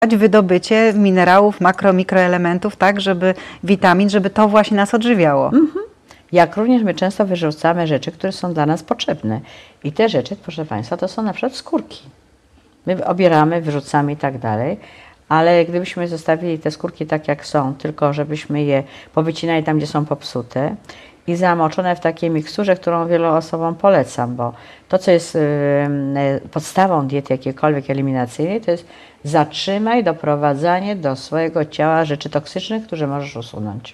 wydobycie minerałów, mikroelementów, tak, żeby witamin, żeby to właśnie nas odżywiało. Jak również my często wyrzucamy rzeczy, które są dla nas potrzebne. I te rzeczy, proszę Państwa, to są na przykład skórki. My obieramy, wyrzucamy i tak dalej, ale gdybyśmy zostawili te skórki tak jak są, tylko żebyśmy je powycinali tam, gdzie są popsute i zamoczone w takiej miksturze, którą wielu osobom polecam, bo to, co jest podstawą diety jakiejkolwiek eliminacyjnej, to jest zatrzymaj doprowadzanie do swojego ciała rzeczy toksycznych, które możesz usunąć.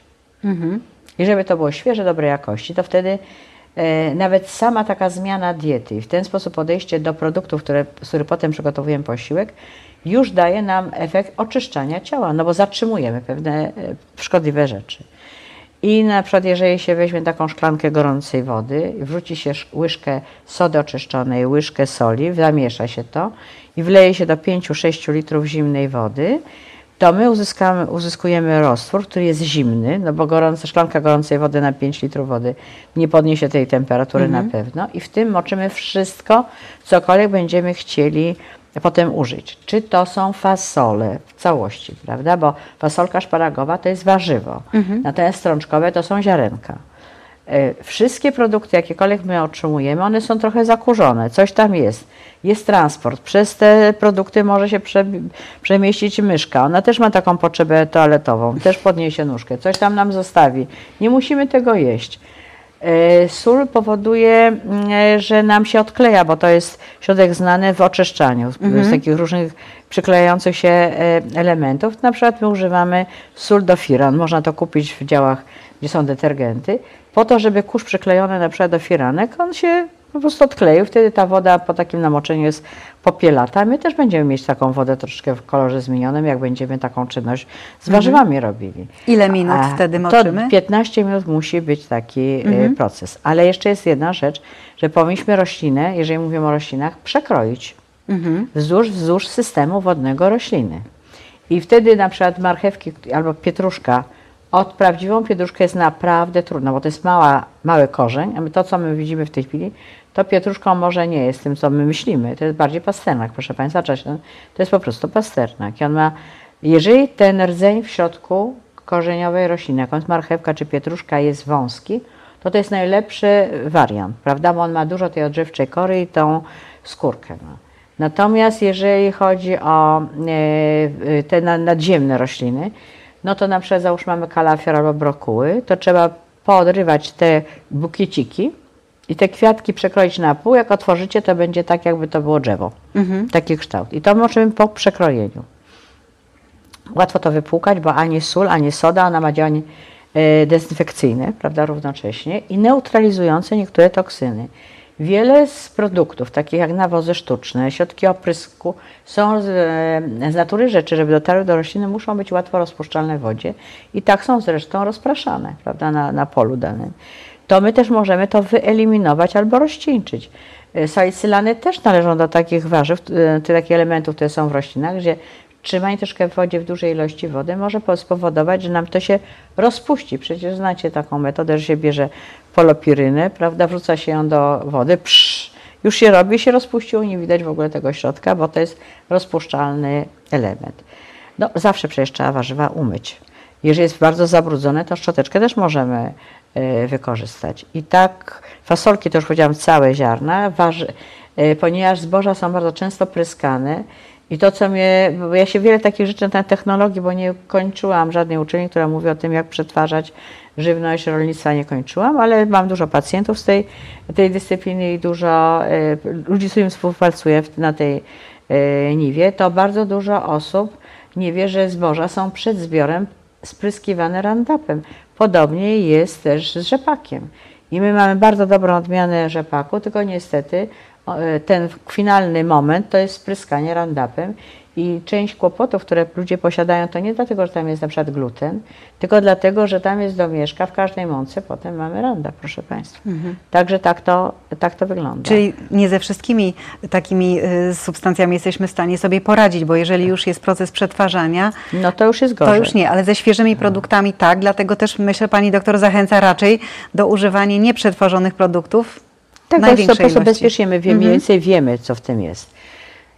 I żeby to było świeże, dobrej jakości, to wtedy nawet sama taka zmiana diety i w ten sposób podejście do produktów, z których potem przygotowujemy posiłek, już daje nam efekt oczyszczania ciała, no bo zatrzymujemy pewne szkodliwe rzeczy. I na przykład jeżeli się weźmie taką szklankę gorącej wody, wrzuci się łyżkę sody oczyszczonej, łyżkę soli, zamiesza się to i wleje się do 5-6 litrów zimnej wody, to my uzyskujemy roztwór, który jest zimny, no bo szklanka gorącej wody na 5 litrów wody nie podniesie tej temperatury na pewno i w tym moczymy wszystko, cokolwiek będziemy chcieli potem użyć. Czy to są fasole w całości, prawda, bo fasolka szparagowa to jest warzywo, natomiast strączkowe to są ziarenka. Wszystkie produkty, jakiekolwiek my otrzymujemy, one są trochę zakurzone, coś tam jest. Jest transport, przez te produkty może się przemieścić myszka, ona też ma taką potrzebę toaletową, też podniesie nóżkę, coś tam nam zostawi. Nie musimy tego jeść. Sól powoduje, że nam się odkleja, bo to jest środek znany w oczyszczaniu z takich różnych przyklejających się elementów. Na przykład my używamy sól do firan, można to kupić w działach, gdzie są detergenty, po to, żeby kurz przyklejony na przykład do firanek, on się po prostu odkleił, wtedy ta woda po takim namoczeniu jest popielata. My też będziemy mieć taką wodę troszeczkę w kolorze zmienionym, jak będziemy taką czynność z warzywami robili. Ile minut wtedy moczymy? To 15 minut musi być taki proces. Ale jeszcze jest jedna rzecz, że powinniśmy roślinę, jeżeli mówimy o roślinach, przekroić wzdłuż systemu wodnego rośliny. I wtedy na przykład marchewki albo pietruszka, prawdziwą pietruszkę jest naprawdę trudno, bo to jest mały korzeń, a to, co my widzimy w tej chwili, to pietruszką może nie jest tym, co my myślimy. To jest bardziej pasternak, proszę Państwa. To jest po prostu pasternak. I on ma, jeżeli ten rdzeń w środku korzeniowej rośliny, jak on jest marchewka czy pietruszka, jest wąski, to jest najlepszy wariant, prawda? Bo on ma dużo tej odżywczej kory i tą skórkę. Natomiast jeżeli chodzi o te nadziemne rośliny, no to na przykład załóżmy mamy kalafior albo brokuły, to trzeba poodrywać te bukieciki i te kwiatki przekroić na pół. Jak otworzycie, to będzie tak, jakby to było drzewo. Taki kształt. I to możemy po przekrojeniu. Łatwo to wypłukać, bo ani sól, ani soda, ona ma działanie dezynfekcyjne, prawda, równocześnie i neutralizujące niektóre toksyny. Wiele z produktów, takich jak nawozy sztuczne, środki oprysku, są z natury rzeczy, żeby dotarły do rośliny, muszą być łatwo rozpuszczalne w wodzie i tak są zresztą rozpraszane, prawda, na polu danym. To my też możemy to wyeliminować albo rozcieńczyć. Salicylany też należą do takich warzyw, takich elementów, które są w roślinach, gdzie trzymanie troszkę w wodzie, w dużej ilości wody może spowodować, że nam to się rozpuści. Przecież znacie taką metodę, że się bierze polopirynę, prawda, wrzuca się ją do wody, już się robi, się rozpuściło, nie widać w ogóle tego środka, bo to jest rozpuszczalny element. No, zawsze przecież trzeba warzywa umyć. Jeżeli jest bardzo zabrudzone, to szczoteczkę też możemy wykorzystać. I tak fasolki, to już powiedziałam, całe ziarna, ponieważ zboża są bardzo często pryskane, i to, co bo ja się wiele takich rzeczy na technologii, bo nie kończyłam żadnej uczelni, która mówi o tym, jak przetwarzać żywność, rolnictwa nie kończyłam, ale mam dużo pacjentów z tej dyscypliny i dużo ludzi, z którymi współpracuję na tej niwie, to bardzo dużo osób nie wie, że zboża są przed zbiorem spryskiwane Roundupem. Podobnie jest też z rzepakiem. I my mamy bardzo dobrą odmianę rzepaku, tylko niestety ten finalny moment to jest spryskanie Roundupem i część kłopotów, które ludzie posiadają, to nie dlatego, że tam jest na przykład gluten, tylko dlatego, że tam jest domieszka, w każdej mące potem mamy Roundup, proszę Państwa. Także tak to wygląda. Czyli nie ze wszystkimi takimi substancjami jesteśmy w stanie sobie poradzić, bo jeżeli już jest proces przetwarzania, no to już jest gorzej. To już nie, ale ze świeżymi produktami tak, dlatego też myślę, pani doktor zachęca raczej do używania nieprzetworzonych produktów. Tak, to po prostu bezpiecznie my mniej więcej wiemy, co w tym jest.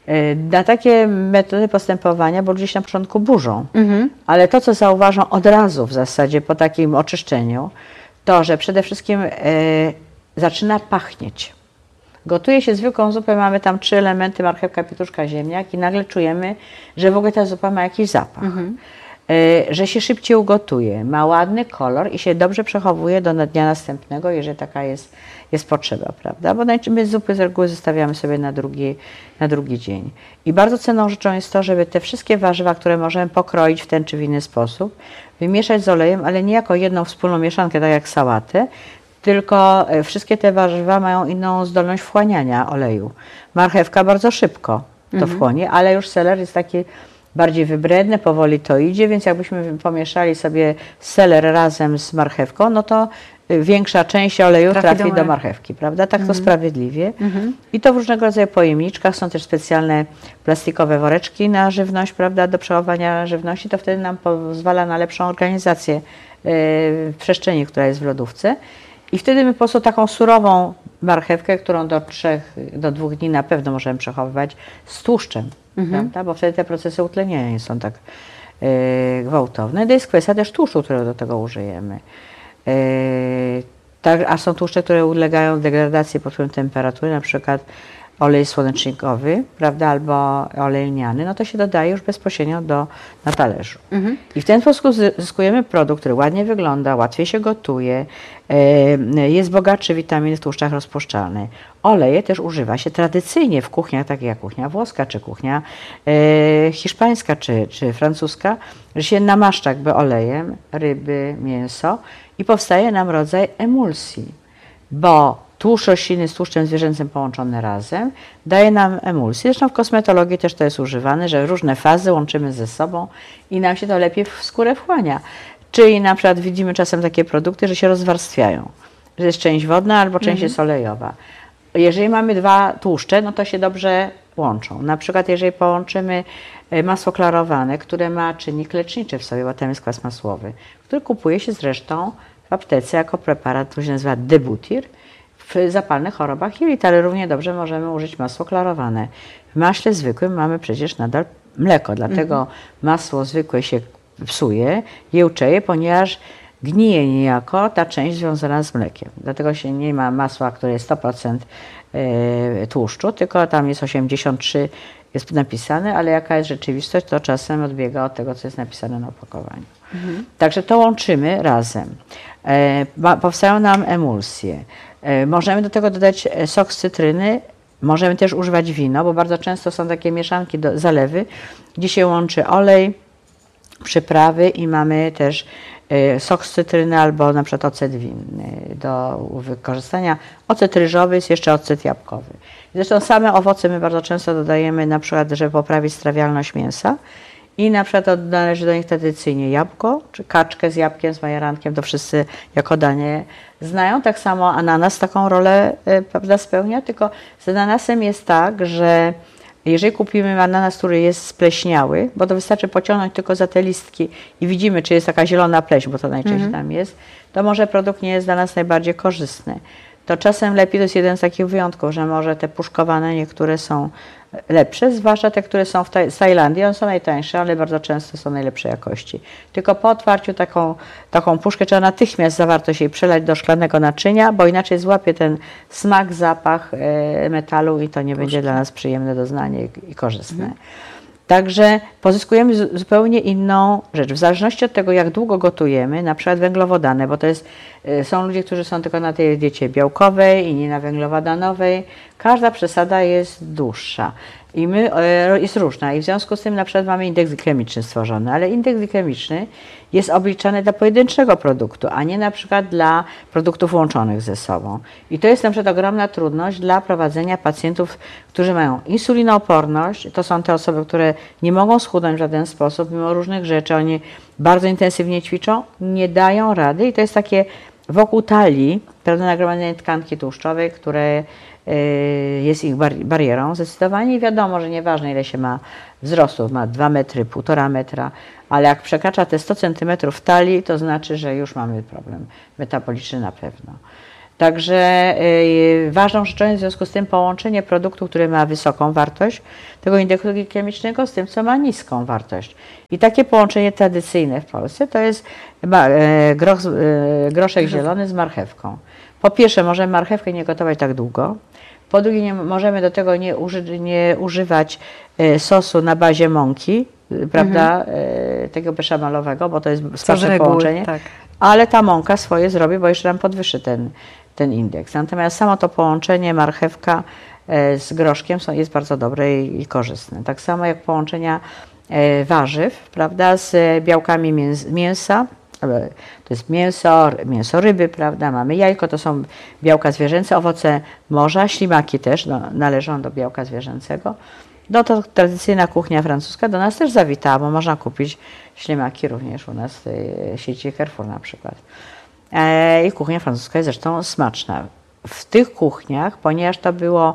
Na takie metody postępowania, bo ludzie się na początku burzą, ale to, co zauważą od razu w zasadzie po takim oczyszczeniu, to, że przede wszystkim zaczyna pachnieć. Gotuje się zwykłą zupę, mamy tam 3 elementy, marchewka, pietruszka, ziemniak i nagle czujemy, że w ogóle ta zupa ma jakiś zapach. Że się szybciej ugotuje, ma ładny kolor i się dobrze przechowuje do dnia następnego, jeżeli taka jest potrzeba, prawda? Bo my zupy z reguły zostawiamy sobie na drugi dzień. I bardzo cenną rzeczą jest to, żeby te wszystkie warzywa, które możemy pokroić w ten czy w inny sposób, wymieszać z olejem, ale nie jako jedną wspólną mieszankę, tak jak sałatę, tylko wszystkie te warzywa mają inną zdolność wchłaniania oleju. Marchewka bardzo szybko to wchłonie, ale już seler jest taki bardziej wybredny, powoli to idzie, więc jakbyśmy pomieszali sobie seler razem z marchewką, no to większa część oleju trafi do marchewki, prawda? Tak to sprawiedliwie. I to w różnego rodzaju pojemniczkach. Są też specjalne plastikowe woreczki na żywność, prawda? Do przechowywania żywności. To wtedy nam pozwala na lepszą organizację przestrzeni, która jest w lodówce. I wtedy my po prostu taką surową marchewkę, którą do 2 dni na pewno możemy przechowywać z tłuszczem, prawda? Bo wtedy te procesy utleniania nie są tak gwałtowne. To jest kwestia też tłuszczu, którego do tego użyjemy. A są tłuszcze, które ulegają degradacji pod wpływem temperatury, na przykład olej słonecznikowy, prawda, albo olej lniany, no to się dodaje już bezpośrednio na talerzu. I w ten sposób zyskujemy produkt, który ładnie wygląda, łatwiej się gotuje, jest bogatszy w witaminy w tłuszczach rozpuszczalnych. Oleje też używa się tradycyjnie w kuchniach, takich jak kuchnia włoska, czy kuchnia hiszpańska, czy francuska, że się namaszcza jakby olejem ryby, mięso i powstaje nam rodzaj emulsji, bo tłuszcz rośliny z tłuszczem zwierzęcym połączone razem daje nam emulsję. Zresztą w kosmetologii też to jest używane, że różne fazy łączymy ze sobą i nam się to lepiej w skórę wchłania. Czyli na przykład widzimy czasem takie produkty, że się rozwarstwiają, że jest część wodna albo część jest olejowa. Jeżeli mamy 2 tłuszcze, no to się dobrze łączą. Na przykład jeżeli połączymy masło klarowane, które ma czynnik leczniczy w sobie, bo tam jest kwas masłowy, który kupuje się zresztą w aptece jako preparat, który się nazywa Debutir, w zapalnych chorobach jelit, ale równie dobrze możemy użyć masło klarowane. W maśle zwykłym mamy przecież nadal mleko, dlatego masło zwykłe się psuje, jełczeje, ponieważ gnije niejako ta część związana z mlekiem. Dlatego się nie ma masła, które jest 100% tłuszczu, tylko tam jest 83, jest napisane, ale jaka jest rzeczywistość, to czasem odbiega od tego, co jest napisane na opakowaniu. Także to łączymy razem. Powstają nam emulsje. Możemy do tego dodać sok z cytryny, możemy też używać wino, bo bardzo często są takie mieszanki, zalewy, gdzie się łączy olej, przyprawy i mamy też sok z cytryny albo na przykład ocet winny do wykorzystania. Ocet ryżowy jest jeszcze ocet jabłkowy. Zresztą same owoce my bardzo często dodajemy na przykład, żeby poprawić strawialność mięsa. I na przykład należy do nich tradycyjnie jabłko, czy kaczkę z jabłkiem, z majerankiem, to wszyscy jako danie znają. Tak samo ananas taką rolę prawda, spełnia, tylko z ananasem jest tak, że jeżeli kupimy ananas, który jest spleśniały, bo to wystarczy pociągnąć tylko za te listki i widzimy, czy jest taka zielona pleśń, bo to najczęściej tam jest, to może produkt nie jest dla nas najbardziej korzystny. To czasem lepiej, to jest jeden z takich wyjątków, że może te puszkowane niektóre są lepsze, zwłaszcza te, które są z Tajlandii. One są najtańsze, ale bardzo często są najlepszej jakości. Tylko po otwarciu taką puszkę trzeba natychmiast zawartość jej przelać do szklanego naczynia, bo inaczej złapie ten smak, zapach metalu i to nie będzie dla nas przyjemne doznanie i korzystne. Także pozyskujemy zupełnie inną rzecz. W zależności od tego, jak długo gotujemy, na przykład węglowodany, bo to jest, są ludzie, którzy są tylko na tej diecie białkowej, inni na węglowodanowej. Każda przesada jest dłuższa i jest różna i w związku z tym na przykład mamy indeks glikemiczny stworzony, ale indeks glikemiczny jest obliczany dla pojedynczego produktu, a nie na przykład dla produktów łączonych ze sobą. I to jest na przykład ogromna trudność dla prowadzenia pacjentów, którzy mają insulinooporność. To są te osoby, które nie mogą schudnąć w żaden sposób, mimo różnych rzeczy. Oni bardzo intensywnie ćwiczą, nie dają rady i to jest takie wokół talii, prawda, nagromadzenie tkanki tłuszczowej, które jest ich barierą zdecydowanie i wiadomo, że nieważne ile się ma wzrostu, ma 2 metry, 1,5 metra, ale jak przekracza te 100 cm talii, to znaczy, że już mamy problem metaboliczny na pewno. Także ważną rzeczą jest w związku z tym połączenie produktu, który ma wysoką wartość tego indeksu glikemicznego z tym, co ma niską wartość. I takie połączenie tradycyjne w Polsce to jest groszek zielony z marchewką. Po pierwsze, możemy marchewkę nie gotować tak długo. Po drugie, możemy do tego nie używać sosu na bazie mąki, prawda, tego beszamelowego, bo to jest smaczne połączenie. Tak. Ale ta mąka swoje zrobi, bo jeszcze nam podwyższy ten indeks. Natomiast samo to połączenie marchewka z groszkiem jest bardzo dobre i korzystne. Tak samo jak połączenia warzyw, prawda, z białkami mięsa. To jest mięso ryby, prawda, mamy jajko, to są białka zwierzęce, owoce morza, ślimaki też należą do białka zwierzęcego. No to tradycyjna kuchnia francuska do nas też zawitała, bo można kupić ślimaki również u nas w sieci Carrefour na przykład. I kuchnia francuska jest zresztą smaczna. W tych kuchniach, ponieważ to było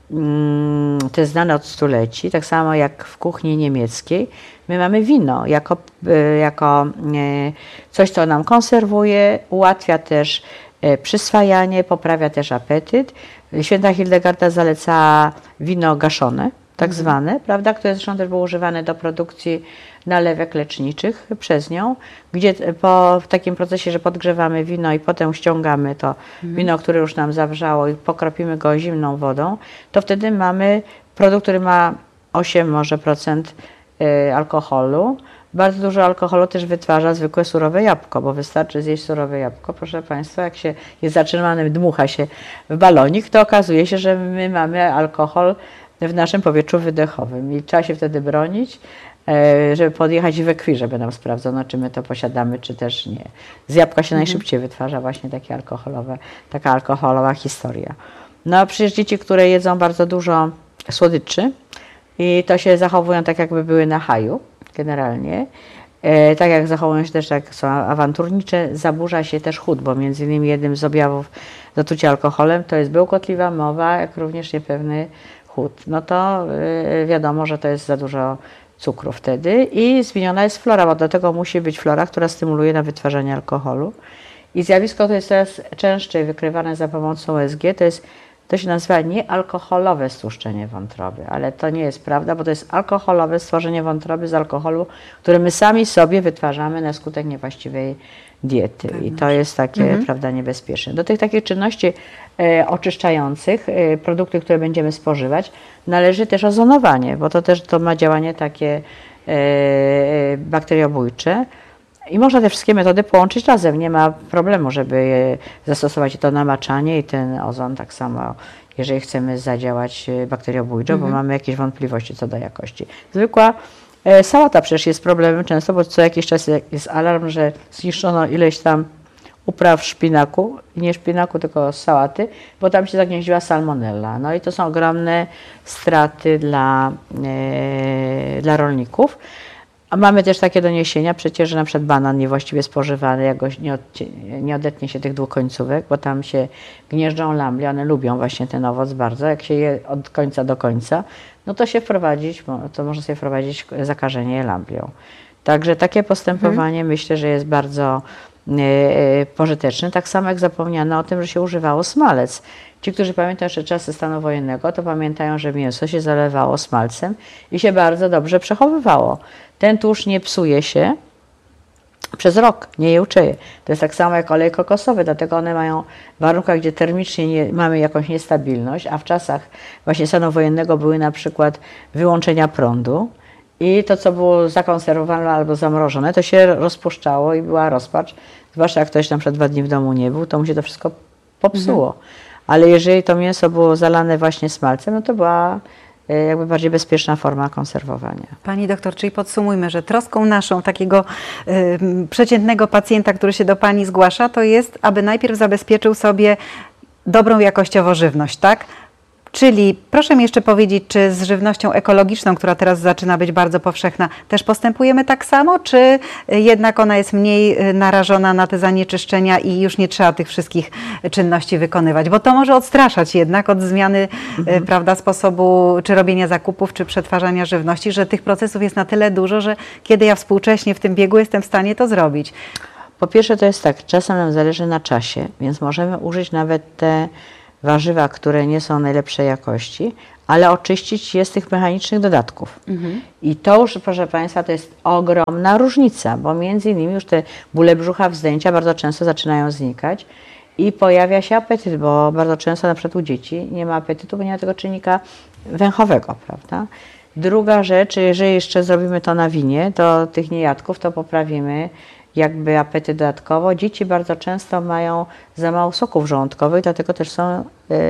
to jest znane od stuleci, tak samo jak w kuchni niemieckiej, my mamy wino jako coś, co nam konserwuje, ułatwia też przyswajanie, poprawia też apetyt. Święta Hildegarda zalecała wino gaszone, tak zwane, prawda, które zresztą też było używane do produkcji nalewek leczniczych przez nią, gdzie w takim procesie, że podgrzewamy wino i potem ściągamy to wino, które już nam zawrzało i pokropimy go zimną wodą, to wtedy mamy produkt, który ma 8 może procent alkoholu. Bardzo dużo alkoholu też wytwarza zwykłe surowe jabłko, bo wystarczy zjeść surowe jabłko. Proszę Państwa, jak się jest zatrzymany, dmucha się w balonik, to okazuje się, że my mamy alkohol w naszym powietrzu wydechowym i trzeba się wtedy bronić, żeby podjechać we krwi, żeby nam sprawdzono, czy my to posiadamy, czy też nie. Z jabłka się najszybciej wytwarza właśnie taka alkoholowa historia. No a przecież dzieci, które jedzą bardzo dużo słodyczy i to się zachowują tak, jakby były na haju generalnie, tak jak zachowują się też, jak są awanturnicze, zaburza się też chód, bo między innymi jednym z objawów zatrucia alkoholem to jest bełkotliwa mowa, jak również niepewny chód. No to wiadomo, że to jest za dużo cukru wtedy i zmieniona jest flora, bo do tego musi być flora, która stymuluje na wytwarzanie alkoholu. I zjawisko to jest coraz częściej wykrywane za pomocą USG, to się nazywa niealkoholowe stłuszczenie wątroby, ale to nie jest prawda, bo to jest alkoholowe stworzenie wątroby z alkoholu, które my sami sobie wytwarzamy na skutek niewłaściwej diety. I to jest takie, prawda, niebezpieczne. Do tych takich czynności oczyszczających, produkty, które będziemy spożywać, należy też ozonowanie, bo to ma działanie takie bakteriobójcze. I można te wszystkie metody połączyć razem. Nie ma problemu, żeby zastosować to namaczanie i ten ozon tak samo, jeżeli chcemy zadziałać bakteriobójczo, bo mamy jakieś wątpliwości co do jakości. Zwykła sałata przecież jest problemem często, bo co jakiś czas jest alarm, że zniszczono ileś tam upraw szpinaku, nie szpinaku, tylko sałaty, bo tam się zagnieździła salmonella. No i to są ogromne straty dla rolników. A mamy też takie doniesienia przecież, że na przykład banan niewłaściwie spożywany, jak nie odetnie się tych dwóch końcówek, bo tam się gnieżdżą lamblie, one lubią właśnie ten owoc bardzo, jak się je od końca do końca, no to może się wprowadzić zakażenie lamblią. Także takie postępowanie myślę, że jest bardzo pożyteczne. Tak samo jak zapomniano o tym, że się używało smalec. Ci, którzy pamiętają jeszcze czasy stanu wojennego, to pamiętają, że mięso się zalewało smalcem i się bardzo dobrze przechowywało. Ten tłuszcz nie psuje się przez rok, nie jełczeje. To jest tak samo jak olej kokosowy, dlatego one mają w warunkach, gdzie termicznie mamy jakąś niestabilność, a w czasach właśnie stanu wojennego były na przykład wyłączenia prądu i to, co było zakonserwowane albo zamrożone, to się rozpuszczało i była rozpacz. Zwłaszcza jak ktoś na przykład 2 dni w domu nie był, to mu się to wszystko popsuło. Ale jeżeli to mięso było zalane właśnie smalcem, no to była jakby bardziej bezpieczna forma konserwowania. Pani doktor, czyli podsumujmy, że troską naszą takiego przeciętnego pacjenta, który się do Pani zgłasza, to jest, aby najpierw zabezpieczył sobie dobrą jakościowo żywność, tak? Czyli proszę mi jeszcze powiedzieć, czy z żywnością ekologiczną, która teraz zaczyna być bardzo powszechna, też postępujemy tak samo, czy jednak ona jest mniej narażona na te zanieczyszczenia i już nie trzeba tych wszystkich czynności wykonywać? Bo to może odstraszać jednak od zmiany prawda, sposobu czy robienia zakupów, czy przetwarzania żywności, że tych procesów jest na tyle dużo, że kiedy ja współcześnie w tym biegu jestem w stanie to zrobić. Po pierwsze to jest tak, czasem nam zależy na czasie, więc możemy użyć nawet te warzywa, które nie są najlepszej jakości, ale oczyścić je z tych mechanicznych dodatków. I to już, proszę Państwa, to jest ogromna różnica, bo między innymi już te bóle brzucha, wzdęcia bardzo często zaczynają znikać i pojawia się apetyt, bo bardzo często na przykład u dzieci nie ma apetytu, bo nie ma tego czynnika węchowego, prawda? Druga rzecz, jeżeli jeszcze zrobimy to na winie, do tych niejadków, to poprawimy jakby apetyt dodatkowo. Dzieci bardzo często mają za mało soków żołądkowych, dlatego też są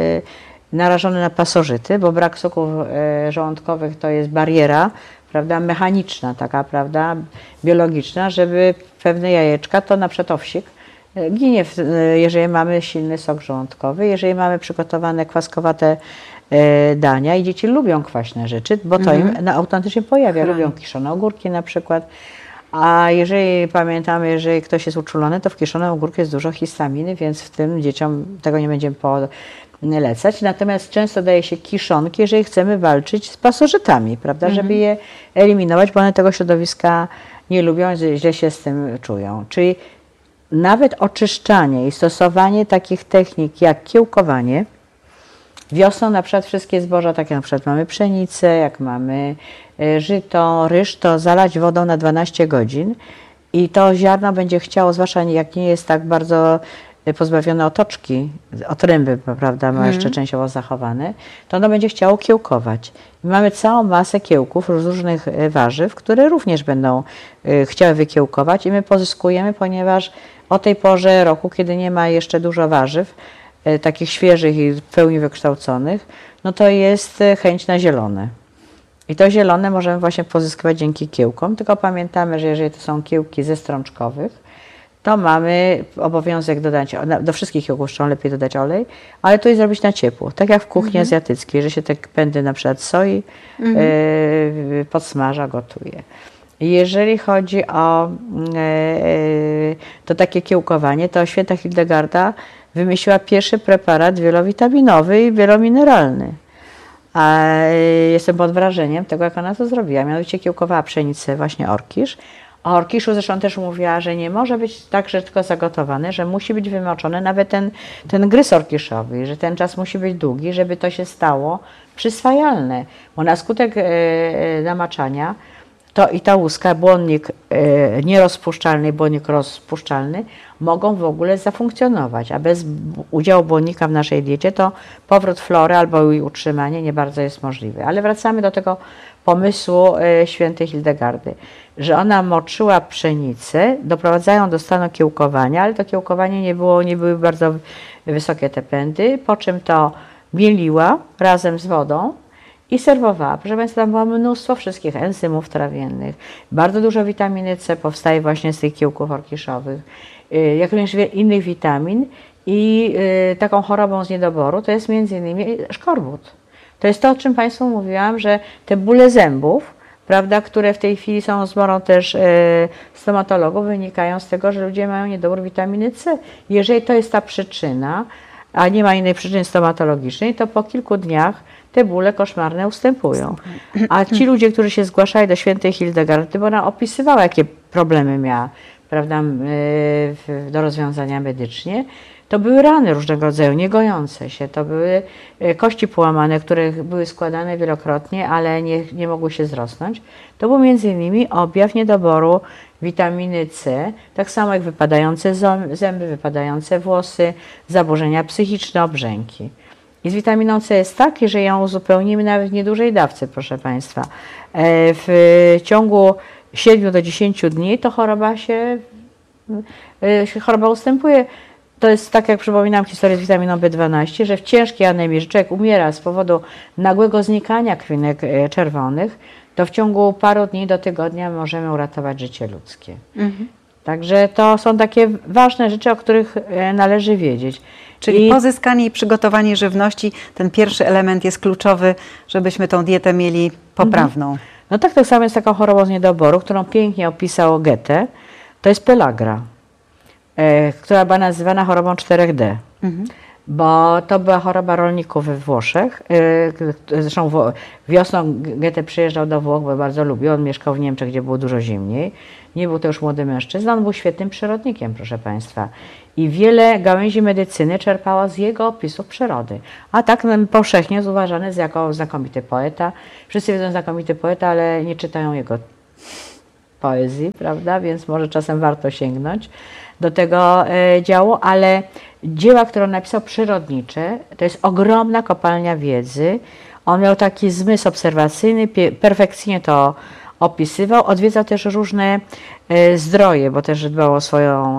narażone na pasożyty, bo brak soków żołądkowych to jest bariera, prawda, mechaniczna taka, prawda, biologiczna, żeby pewne jajeczka, to na przykład owsik, ginie, jeżeli mamy silny sok żołądkowy, jeżeli mamy przygotowane kwaskowate dania i dzieci lubią kwaśne rzeczy, bo to im autentycznie pojawia, lubią kiszone ogórki na przykład. A jeżeli pamiętamy, jeżeli ktoś jest uczulony, to w kiszonym ogórku jest dużo histaminy, więc w tym dzieciom tego nie będziemy polecać. Natomiast często daje się kiszonki, jeżeli chcemy walczyć z pasożytami, prawda, żeby je eliminować, bo one tego środowiska nie lubią, źle się z tym czują. Czyli nawet oczyszczanie i stosowanie takich technik jak kiełkowanie. Wiosną na przykład wszystkie zboża, tak jak na przykład mamy pszenicę, jak mamy żyto, ryż, to zalać wodą na 12 godzin i to ziarno będzie chciało, zwłaszcza jak nie jest tak bardzo pozbawione otoczki, otręby, prawda, ma jeszcze częściowo zachowane, to ono będzie chciało kiełkować. I mamy całą masę kiełków z różnych warzyw, które również będą chciały wykiełkować i my pozyskujemy, ponieważ o tej porze roku, kiedy nie ma jeszcze dużo warzyw, takich świeżych i w pełni wykształconych, no to jest chęć na zielone. I to zielone możemy właśnie pozyskiwać dzięki kiełkom, tylko pamiętamy, że jeżeli to są kiełki ze strączkowych, to mamy obowiązek dodać, do wszystkich kiełków zresztą lepiej dodać olej, ale to jest zrobić na ciepło, tak jak w kuchni azjatyckiej, że się te pędy na przykład soi podsmaża, gotuje. Jeżeli chodzi o to takie kiełkowanie, to święta Hildegarda wymyśliła pierwszy preparat wielowitaminowy i wielomineralny. A jestem pod wrażeniem tego, jak ona to zrobiła. Mianowicie kiełkowała pszenicę, właśnie orkisz. O orkiszu zresztą też mówiła, że nie może być tak, że tylko zagotowany, że musi być wymoczony nawet ten gryz orkiszowy, że ten czas musi być długi, żeby to się stało przyswajalne. Bo na skutek namaczania to i ta łuska, błonnik nierozpuszczalny i błonnik rozpuszczalny mogą w ogóle zafunkcjonować, a bez udziału błonnika w naszej diecie to powrót flory albo jej utrzymanie nie bardzo jest możliwe. Ale wracamy do tego pomysłu świętej Hildegardy, że ona moczyła pszenicę, doprowadzają do stanu kiełkowania, ale to kiełkowanie nie były bardzo wysokie te pędy, po czym to mieliła razem z wodą i serwowała. Proszę Państwa, tam było mnóstwo wszystkich enzymów trawiennych. Bardzo dużo witaminy C powstaje właśnie z tych kiełków orkiszowych, jak również wiele innych witamin i taką chorobą z niedoboru to jest między innymi szkorbut. To jest to, o czym Państwu mówiłam, że te bóle zębów, prawda, które w tej chwili są zmorą też stomatologów, wynikają z tego, że ludzie mają niedobór witaminy C. Jeżeli to jest ta przyczyna, a nie ma innej przyczyny stomatologicznej, to po kilku dniach te bóle koszmarne ustępują. A ci ludzie, którzy się zgłaszali do świętej Hildegardy, bo ona opisywała, jakie problemy miała, prawda, do rozwiązania medycznie, to były rany różnego rodzaju, niegojące się, to były kości połamane, które były składane wielokrotnie, ale nie mogły się zrosnąć. To był między innymi objaw niedoboru witaminy C, tak samo jak wypadające zęby, wypadające włosy, zaburzenia psychiczne, obrzęki. I z witaminą C jest tak, że ją uzupełnimy nawet w niedużej dawce, proszę Państwa. W ciągu 7 do 10 dni to choroba ustępuje. To jest tak, jak przypominam historię z witaminą B12, że w ciężkiej anemii, że człowiek umiera z powodu nagłego znikania krwinek czerwonych, to w ciągu paru dni do tygodnia możemy uratować życie ludzkie. Także to są takie ważne rzeczy, o których należy wiedzieć. Czyli pozyskanie i przygotowanie żywności, ten pierwszy element jest kluczowy, żebyśmy tą dietę mieli poprawną. No tak samo jest taką chorobą z niedoboru, którą pięknie opisał Goethe, to jest pelagra, która była nazywana chorobą 4D. bo to była choroba rolników we Włoszech. Zresztą wiosną Goethe przyjeżdżał do Włoch, bo bardzo lubił. On mieszkał w Niemczech, gdzie było dużo zimniej. Nie był to już młody mężczyzna, on był świetnym przyrodnikiem, proszę Państwa. I wiele gałęzi medycyny czerpała z jego opisów przyrody. A tak powszechnie jest uważany jako znakomity poeta. Wszyscy wiedzą znakomity poeta, ale nie czytają jego poezji, prawda? Więc może czasem warto sięgnąć do tego działu, ale dzieła, które on napisał przyrodnicze, to jest ogromna kopalnia wiedzy. On miał taki zmysł obserwacyjny, perfekcyjnie to opisywał. Odwiedzał też różne zdroje, bo też dbał o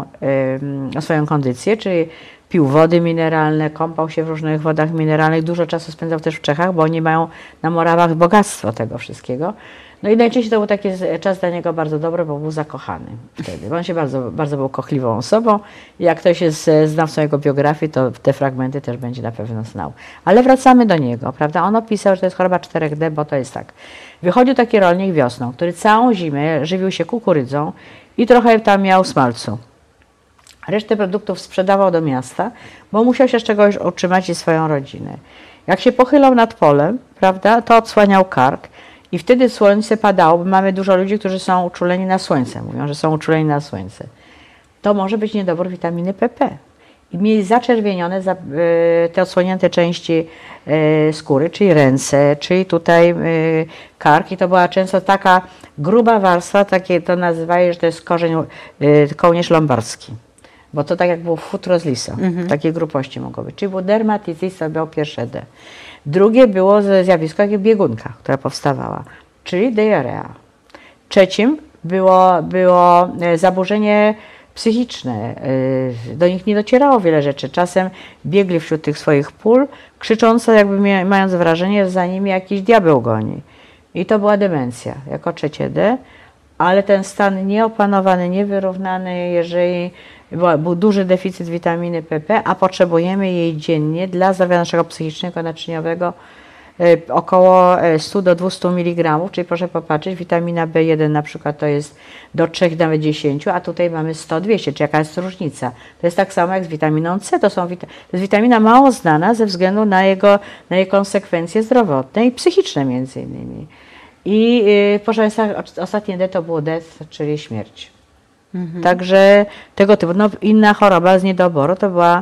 swoją kondycję, czyli pił wody mineralne, kąpał się w różnych wodach mineralnych. Dużo czasu spędzał też w Czechach, bo oni mają na Morawach bogactwo tego wszystkiego. No i najczęściej to był taki czas dla niego bardzo dobry, bo był zakochany wtedy. Bo on się bardzo, bardzo był kochliwą osobą. I jak ktoś jest znawcą jego biografii, to te fragmenty też będzie na pewno znał. Ale wracamy do niego, prawda? On opisał, że to jest choroba 4D, bo to jest tak. Wychodził taki rolnik wiosną, który całą zimę żywił się kukurydzą i trochę tam miał smalcu. Resztę produktów sprzedawał do miasta, bo musiał się z czegoś utrzymać i swoją rodzinę. Jak się pochylał nad polem, prawda, to odsłaniał kark i wtedy słońce padało, bo mamy dużo ludzi, którzy są uczuleni na słońce. Mówią, że są uczuleni na słońce. To może być niedobór witaminy PP. I mieli zaczerwienione te odsłonięte części skóry, czyli ręce, czyli tutaj kark. I to była często taka gruba warstwa, takie to nazywali, że to jest kołnierz lombardzki. Bo to tak jak było futro z lisa, w takiej grubości mogło być. Czyli był dermatyzis, to było pierwsze D. Drugie było zjawisko jak biegunka, która powstawała, czyli diarea. Trzecim było zaburzenie psychiczne. Do nich nie docierało wiele rzeczy. Czasem biegli wśród tych swoich pól, krzycząco, jakby mając wrażenie, że za nimi jakiś diabeł goni. I to była demencja, jako trzecie D, ale ten stan nieopanowany, niewyrównany, jeżeli był duży deficyt witaminy PP, a potrzebujemy jej dziennie dla zdrowia naszego psychicznego, naczyniowego około 100 do 200 mg, czyli proszę popatrzeć, witamina B1 na przykład to jest do 3, nawet 10, a tutaj mamy 100-200, czyli jaka jest różnica? To jest tak samo jak z witaminą C, to jest witamina mało znana ze względu na jej konsekwencje zdrowotne i psychiczne między innymi. I proszę Państwa, ostatnie D to było death, czyli śmierć. Także tego typu. No, inna choroba z niedoboru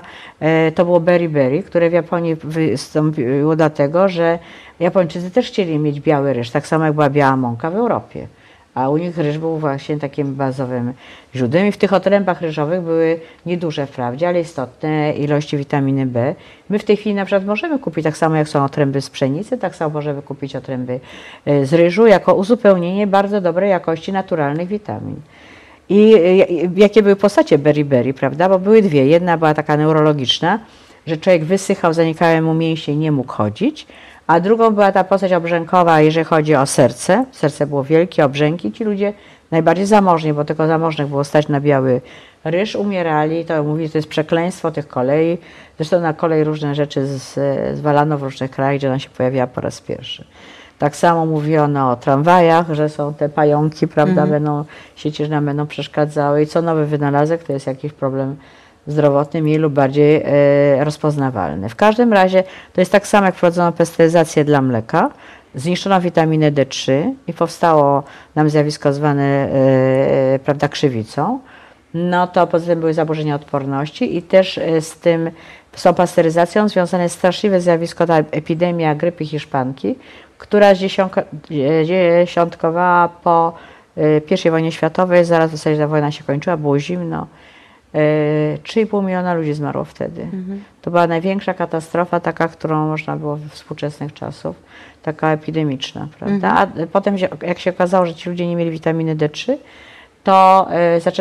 to było beriberi, które w Japonii wystąpiło dlatego, że Japończycy też chcieli mieć biały ryż, tak samo jak była biała mąka w Europie. A u nich ryż był właśnie takim bazowym źródłem i w tych otrębach ryżowych były nieduże wprawdzie, ale istotne ilości witaminy B. My w tej chwili na przykład możemy kupić, tak samo jak są otręby z pszenicy, tak samo możemy kupić otręby z ryżu jako uzupełnienie bardzo dobrej jakości naturalnych witamin. I jakie były postacie beriberi, prawda? Bo były dwie. Jedna była taka neurologiczna, że człowiek wysychał, zanikały mu mięśnie i nie mógł chodzić, a drugą była ta postać obrzękowa, jeżeli chodzi o serce. Serce było wielkie, obrzęki. Ci ludzie najbardziej zamożni, bo tylko zamożnych było stać na biały ryż, umierali. To mówi, że to jest przekleństwo tych kolei. Zresztą na kolej różne rzeczy zwalano w różnych krajach, gdzie ona się pojawiła po raz pierwszy. Tak samo mówiono o tramwajach, że są te pająki, prawda, sieci nam będą przeszkadzały i co nowy wynalazek to jest jakiś problem zdrowotny, mniej lub bardziej rozpoznawalny. W każdym razie to jest tak samo jak wprowadzono pestycyzację dla mleka, zniszczono witaminę D3 i powstało nam zjawisko zwane prawda, krzywicą. No to poza tym były zaburzenia odporności i też z tą pasteryzacją związane jest straszliwe zjawisko, ta epidemia grypy hiszpanki, która dziesiątkowała po I wojnie światowej, zaraz w zasadzie ta wojna się kończyła, było zimno. 3,5 miliona ludzi zmarło wtedy. To była największa katastrofa, taka, którą można było we współczesnych czasów, taka epidemiczna, prawda? A potem, jak się okazało, że ci ludzie nie mieli witaminy D3, to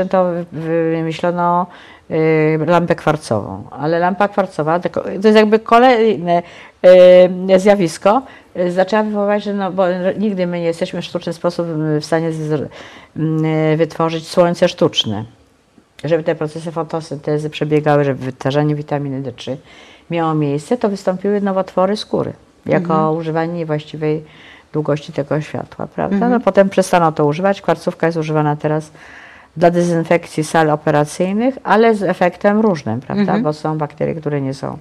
wymyślono lampę kwarcową. Ale lampa kwarcowa, to jest jakby kolejne zjawisko, zaczęła wywoływać, że bo nigdy my nie jesteśmy w sztuczny sposób w stanie wytworzyć słońce sztuczne. Żeby te procesy fotosyntezy przebiegały, żeby wytwarzanie witaminy D3 miało miejsce, to wystąpiły nowotwory skóry jako używanie niewłaściwej długości tego światła, prawda? No potem przestano to używać. Kwarcówka jest używana teraz dla dezynfekcji sal operacyjnych, ale z efektem różnym, prawda? Bo są bakterie, które nie są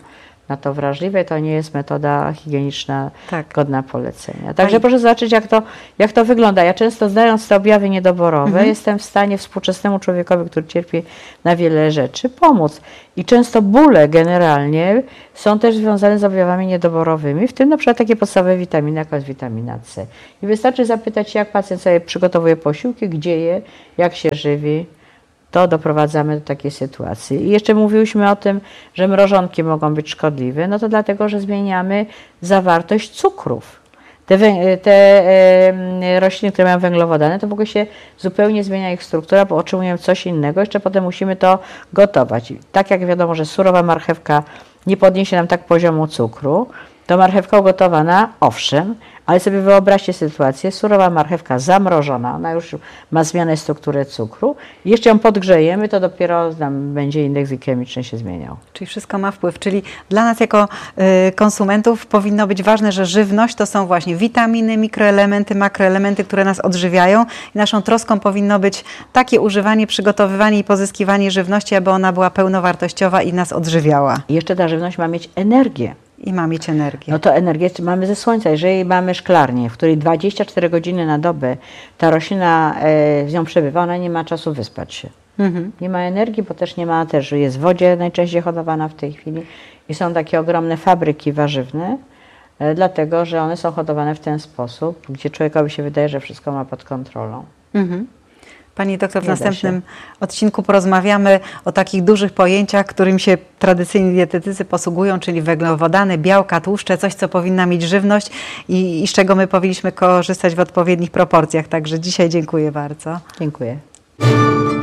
na to wrażliwe, to nie jest metoda higieniczna Tak. godna polecenia. Także proszę zobaczyć, jak to wygląda. Ja często, znając te objawy niedoborowe, jestem w stanie współczesnemu człowiekowi, który cierpi na wiele rzeczy, pomóc. I często bóle generalnie są też związane z objawami niedoborowymi, w tym na przykład takie podstawowe witaminy, jak jest witamina C. I wystarczy zapytać się, jak pacjent sobie przygotowuje posiłki, gdzie je, jak się żywi, to doprowadzamy do takiej sytuacji. I jeszcze mówiłyśmy o tym, że mrożonki mogą być szkodliwe, no to dlatego, że zmieniamy zawartość cukrów. Te rośliny, które mają węglowodany, to w ogóle się zupełnie zmienia ich struktura, bo otrzymujemy coś innego, jeszcze potem musimy to gotować. I tak jak wiadomo, że surowa marchewka nie podniesie nam tak poziomu cukru, to marchewka ugotowana, owszem, ale sobie wyobraźcie sytuację, surowa marchewka zamrożona, ona już ma zmianę struktury cukru, jeszcze ją podgrzejemy, to dopiero nam będzie indeks glikemiczny się zmieniał. Czyli wszystko ma wpływ. Czyli dla nas jako konsumentów powinno być ważne, że żywność to są właśnie witaminy, mikroelementy, makroelementy, które nas odżywiają. I naszą troską powinno być takie używanie, przygotowywanie i pozyskiwanie żywności, aby ona była pełnowartościowa i nas odżywiała. I jeszcze ta żywność ma mieć energię. I ma mieć energię. No to energię mamy ze słońca. Jeżeli mamy szklarnię, w której 24 godziny na dobę ta roślina z nią przebywa, ona nie ma czasu wyspać się. Nie ma energii, bo też nie ma, też jest w wodzie najczęściej hodowana w tej chwili. I są takie ogromne fabryki warzywne, dlatego że one są hodowane w ten sposób, gdzie człowiekowi się wydaje, że wszystko ma pod kontrolą. Pani doktor, w następnym odcinku porozmawiamy o takich dużych pojęciach, którym się tradycyjni dietetycy posługują, czyli węglowodany, białka, tłuszcze, coś, co powinna mieć żywność i z czego my powinniśmy korzystać w odpowiednich proporcjach. Także dzisiaj dziękuję bardzo. Dziękuję.